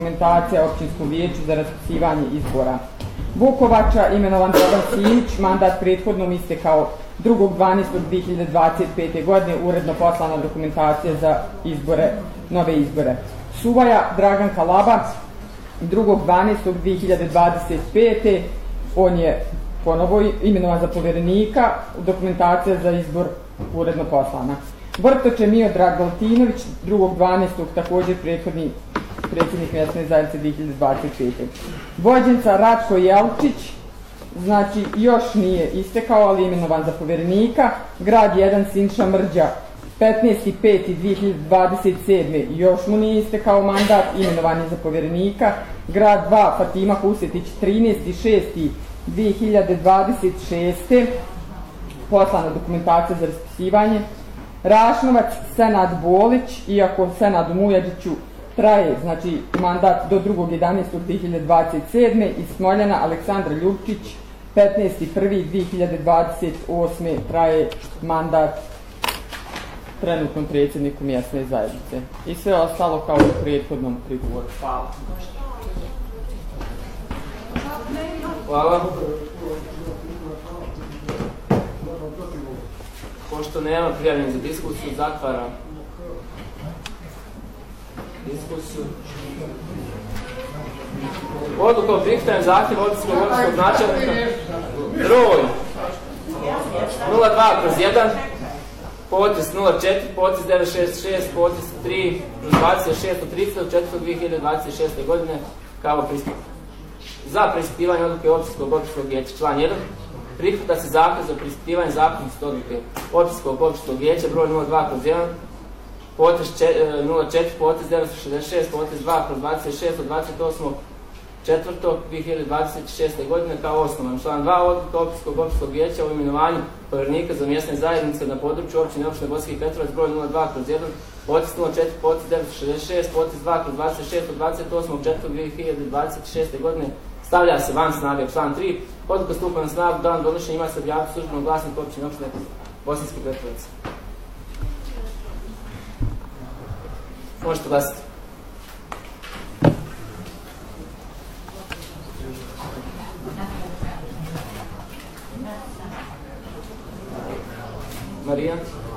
Dokumentacija općinskom vijeću za raspisivanje izbora. Vukovača imenovan Zoran Simić, mandat prethodnom istekao 2.12.2025. godine, uredno poslana dokumentacija za izbore, nove izbore. Suvaja Dragan Kalaba, 2.12.2025. on je ponovo imenovan za povjerenika, dokumentacija za izbor uredno poslana. Vrtoče Miodrag Galtinović, 2.12. također prethodni predsjednik mjesne zajednice 2025. Vođenca Ratko Jelčić, znači još nije istekao, ali imenovan za povjerenika. Grad 1 Sinša Mrđa, 15.5.2027. još mu nije istekao mandat, imenovan je za povjerenika. Grad 2 Fatima Husetić, 13.6.2026. poslana dokumentacija za raspisivanje. Rašnovac Senad Bolić, iako Senadu Mujađiću traje, znači mandat do 2.11.2027. i Smoljana Aleksandra Ljubčić, 15.1.2028. traje mandat trenutnom predsjedniku mjesne zajednice. I sve ostalo kao u prethodnom prigovoru. Hvala. Hvala. Pošto nema prijavljenih za diskusiju, zatvaram diskusiju. Odluka o prihvatanju zahtjeva općinskog načelnika broj 02/1, potpis 04, potpis 966, potpis 3/26/30/4.2026. godine kao za preispitivanje odluke općinskog vijeća. Član 1. Prihvata se zahtjev za preispitivanje zakonitosti odluke općinskog vijeća broj 02/1, potpis 04, potpis 966, potpis 2/26 od 28.4.2026. godine kao osnovan. Član 2. Odluka općinskog vijeća o imenovanju povjerenika za mjesne zajednice na području općine Bosanski Petrovac broj 02/1, potpis 04, potpis 966, potpis 2/26 od 28.4.2026. godine stavlja se van snage. Član 3. Odluka stupa na snagu dan donošenja, ima se objaviti u službenom glasniku općine Bosanski Petrovac. Možete glasiti. Marija?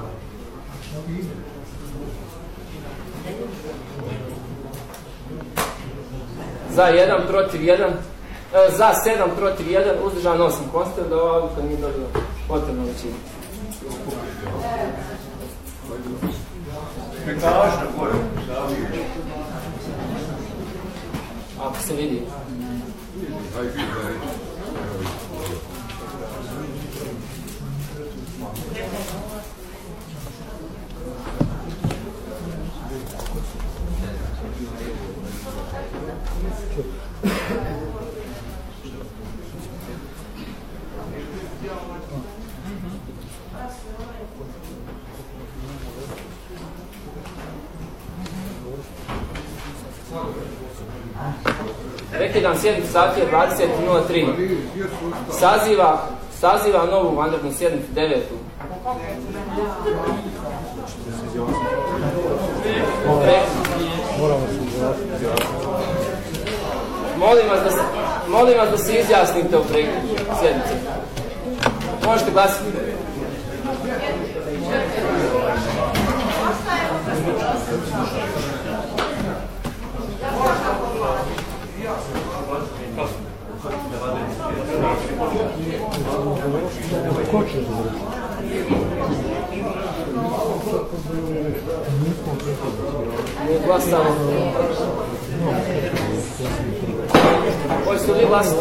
Za 1, protiv 1. Za 7, protiv 1, uzdržan 8. Konstatujem da ova odluka nije dobila potrebnu većinu. Ako se vidi. Prekidam sjednicu zahtjev 20.03. Saziva novu vanrednu sjednicu 9. Molim vas da se izjasnite u prekidu sjednice. Možete glasiti. Nije glasao. Koji su li glasali?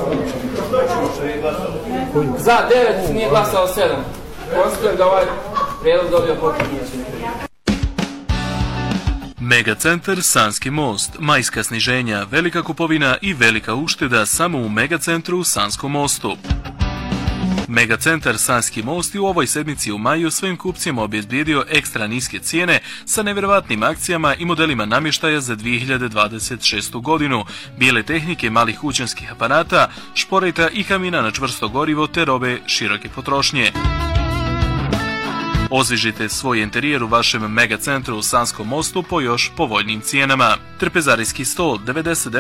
Za 9, nije glasao 7. Konstatujem da ovaj prijedlog dobio potrebnu većinu. Megacentar Sanski most, majska sniženja, velika kupovina i velika ušteda samo u Megacentru Sanskom mostu. Megacentar Sanski most i u ovoj sedmici u maju svojim kupcima obezbijedio ekstra niske cijene sa nevjerovatnim akcijama i modelima namještaja za 2026. godinu, bijele tehnike malih kućanskih aparata, šporeta i kamina na čvrsto gorivo te robe široke potrošnje. Osvježite svoj interijer u vašem Megacentru u Sanskom mostu po još povoljnim cijenama. Trpezarijski stol 99